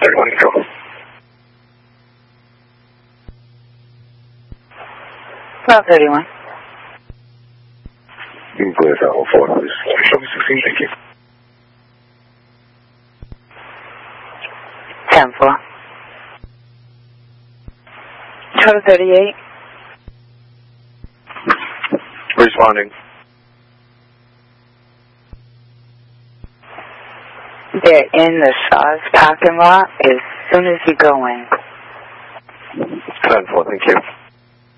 31 control. Well, 31. You can put us out on 4, please. Show me 16, thank you. 10-4. Total 38. Responding. They're in the Shaw's parking lot as soon as you go in. 10-4, thank you.